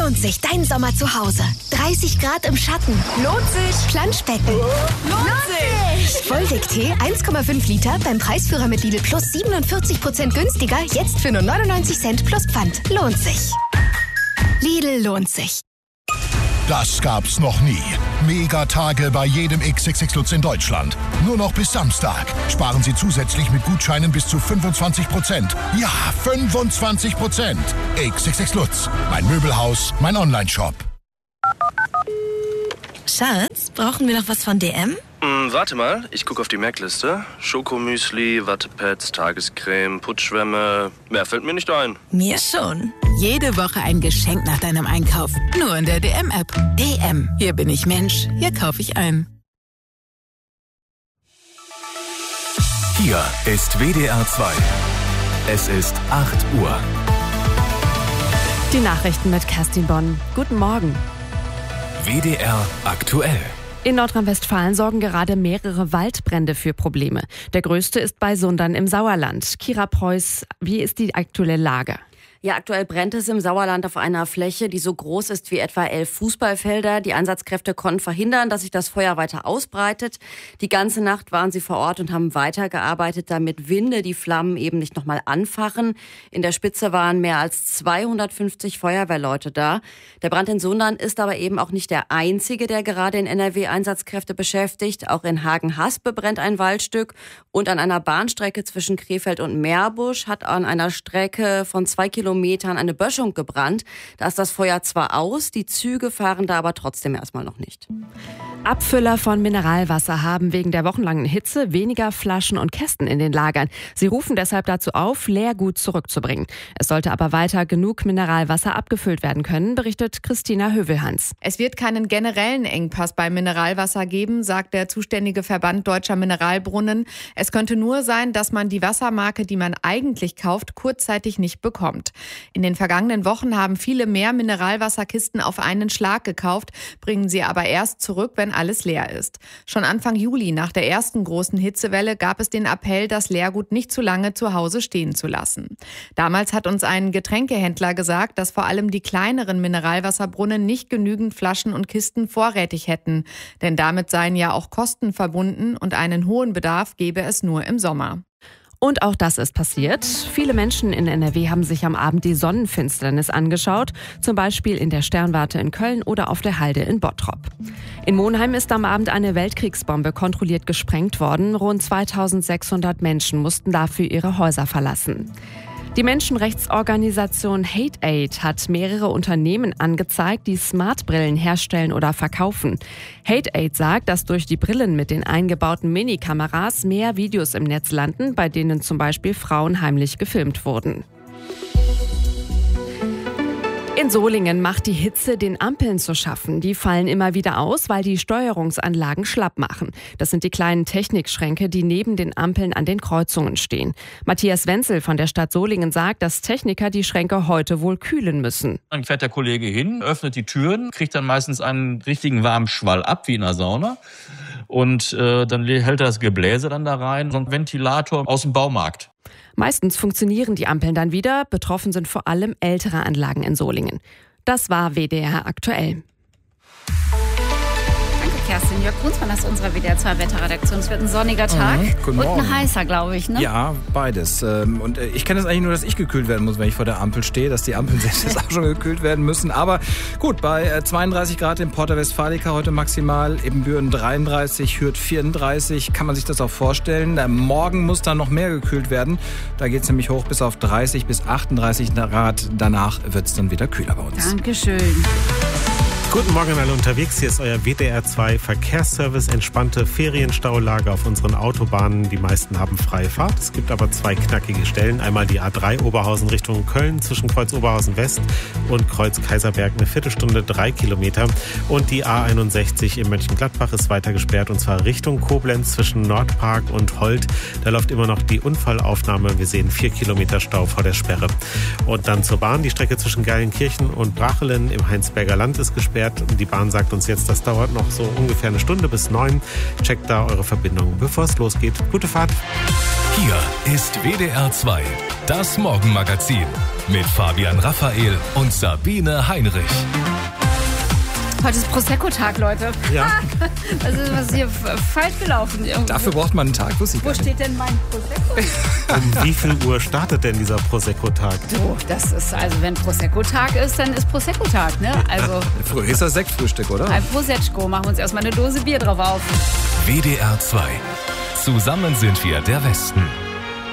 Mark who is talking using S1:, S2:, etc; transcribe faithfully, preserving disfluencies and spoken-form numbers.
S1: lohnt sich dein Sommer zu Hause. dreißig Grad im Schatten. Lohnt sich. Planschbecken.
S2: Lohnt sich.
S1: Volvic-Tee eins Komma fünf Liter beim Preisführer mit Lidl Plus siebenundvierzig Prozent günstiger. Jetzt für nur neunundneunzig Cent plus Pfand. Lohnt sich. Lidl lohnt sich.
S3: Das gab's noch nie. Megatage bei jedem X X X Lutz in Deutschland. Nur noch bis Samstag. Sparen Sie zusätzlich mit Gutscheinen bis zu fünfundzwanzig Prozent. Ja, fünfundzwanzig Prozent. X X X Lutz. Mein Möbelhaus, mein Onlineshop.
S4: Schatz, brauchen wir noch was von D M?
S5: Mm, warte mal, ich gucke auf die Merkliste. Schokomüsli, Wattepads, Tagescreme, Putzschwämme. Mehr fällt mir nicht ein.
S4: Mir schon.
S6: Jede Woche ein Geschenk nach deinem Einkauf. Nur in der D M-App. D M. Hier bin ich Mensch. Hier kaufe ich ein.
S7: Hier ist W D R zwei. Es ist acht Uhr.
S8: Die Nachrichten mit Kerstin Bonn. Guten Morgen.
S7: W D R aktuell.
S8: In Nordrhein-Westfalen sorgen gerade mehrere Waldbrände für Probleme. Der größte ist bei Sundern im Sauerland. Kira Preuß, wie ist die aktuelle Lage?
S9: Ja, aktuell brennt es im Sauerland auf einer Fläche, die so groß ist wie etwa elf Fußballfelder. Die Einsatzkräfte konnten verhindern, dass sich das Feuer weiter ausbreitet. Die ganze Nacht waren sie vor Ort und haben weitergearbeitet, damit Winde die Flammen eben nicht nochmal anfachen. In der Spitze waren mehr als zweihundertfünfzig Feuerwehrleute da. Der Brand in Sundern ist aber eben auch nicht der einzige, der gerade in N R W Einsatzkräfte beschäftigt. Auch in Hagen-Haspe brennt ein Waldstück. Und an einer Bahnstrecke zwischen Krefeld und Meerbusch hat an einer Strecke von zwei Kilometern Metern eine Böschung gebrannt. Da ist das Feuer zwar aus, die Züge fahren da aber trotzdem erstmal noch nicht.
S8: Abfüller von Mineralwasser haben wegen der wochenlangen Hitze weniger Flaschen und Kästen in den Lagern. Sie rufen deshalb dazu auf, Leergut zurückzubringen. Es sollte aber weiter genug Mineralwasser abgefüllt werden können, berichtet Christina Hövelhans.
S10: Es wird keinen generellen Engpass beim Mineralwasser geben, sagt der zuständige Verband Deutscher Mineralbrunnen. Es könnte nur sein, dass man die Wassermarke, die man eigentlich kauft, kurzzeitig nicht bekommt. In den vergangenen Wochen haben viele mehr Mineralwasserkisten auf einen Schlag gekauft, bringen sie aber erst zurück, wenn alles leer ist. Schon Anfang Juli, nach der ersten großen Hitzewelle, gab es den Appell, das Leergut nicht zu lange zu Hause stehen zu lassen. Damals hat uns ein Getränkehändler gesagt, dass vor allem die kleineren Mineralwasserbrunnen nicht genügend Flaschen und Kisten vorrätig hätten. Denn damit seien ja auch Kosten verbunden und einen hohen Bedarf gäbe es nur im Sommer.
S8: Und auch das ist passiert. Viele Menschen in N R W haben sich am Abend die Sonnenfinsternis angeschaut, zum Beispiel in der Sternwarte in Köln oder auf der Halde in Bottrop. In Monheim ist am Abend eine Weltkriegsbombe kontrolliert gesprengt worden. Rund zweitausendsechshundert Menschen mussten dafür ihre Häuser verlassen. Die Menschenrechtsorganisation Hate Aid hat mehrere Unternehmen angezeigt, die Smartbrillen herstellen oder verkaufen. Hate Aid sagt, dass durch die Brillen mit den eingebauten Minikameras mehr Videos im Netz landen, bei denen zum Beispiel Frauen heimlich gefilmt wurden. In Solingen macht die Hitze den Ampeln zu schaffen. Die fallen immer wieder aus, weil die Steuerungsanlagen schlapp machen. Das sind die kleinen Technikschränke, die neben den Ampeln an den Kreuzungen stehen. Matthias Wenzel von der Stadt Solingen sagt, dass Techniker die Schränke heute wohl kühlen müssen.
S11: Dann fährt der Kollege hin, öffnet die Türen, kriegt dann meistens einen richtigen warmen Schwall ab, wie in einer Sauna. Und äh, dann hält er das Gebläse dann da rein, so ein Ventilator aus dem Baumarkt.
S8: Meistens funktionieren die Ampeln dann wieder. Betroffen sind vor allem ältere Anlagen in Solingen. Das war W D R aktuell.
S12: Danke, Kerstin. Jörg Brunsmann aus unserer W D R zwei Wetterredaktion. Es wird ein sonniger Tag
S13: mhm,
S12: und
S13: Morgen.
S12: ein heißer, glaube ich. Ne?
S13: Ja, beides. Und ich kenne es eigentlich nur, dass ich gekühlt werden muss, wenn ich vor der Ampel stehe, dass die Ampeln selbst jetzt auch schon gekühlt werden müssen. Aber gut, bei zweiunddreißig Grad in Porta Westfalica heute maximal, Ebenbüren dreiunddreißig, Hürth vierunddreißig, kann man sich das auch vorstellen. Morgen muss dann noch mehr gekühlt werden. Da geht es nämlich hoch bis auf dreißig bis achtunddreißig Grad. Danach wird es dann wieder kühler bei uns.
S12: Dankeschön.
S14: Guten Morgen alle unterwegs, hier ist euer W D R zwei Verkehrsservice. Entspannte Ferienstaulage auf unseren Autobahnen. Die meisten haben freie Fahrt. Es gibt aber zwei knackige Stellen. Einmal die A drei Oberhausen Richtung Köln zwischen Kreuz Oberhausen West und Kreuz Kaiserberg eine Viertelstunde, drei Kilometer. Und die A einundsechzig in Mönchengladbach ist weiter gesperrt und zwar Richtung Koblenz zwischen Nordpark und Holt. Da läuft immer noch die Unfallaufnahme. Wir sehen vier Kilometer Stau vor der Sperre. Und dann zur Bahn. Die Strecke zwischen Geilenkirchen und Brachelen im Heinsberger Land ist gesperrt. Wert. Die Bahn sagt uns jetzt, das dauert noch so ungefähr eine Stunde bis neun. Checkt da eure Verbindung, bevor es losgeht. Gute Fahrt.
S7: Hier ist W D R zwei, das Morgenmagazin mit Fabian Raphael und Sabine Heinrich.
S12: Heute ist Prosecco-Tag, Leute.
S14: Ja.
S12: Was ist, was ist hier falsch gelaufen? Irgendwo.
S13: Dafür braucht man einen Tag, wusste ich
S12: Wo
S13: gar nicht.
S12: steht denn mein Prosecco?
S14: Um wie viel Uhr startet denn dieser Prosecco-Tag?
S12: So, das ist, also wenn Prosecco-Tag ist, dann ist Prosecco-Tag, ne? Also
S13: Früher ist das Sektfrühstück, oder?
S12: ein Prosecco, machen wir uns erstmal eine Dose Bier drauf auf.
S7: W D R zwei. Zusammen sind wir der Westen.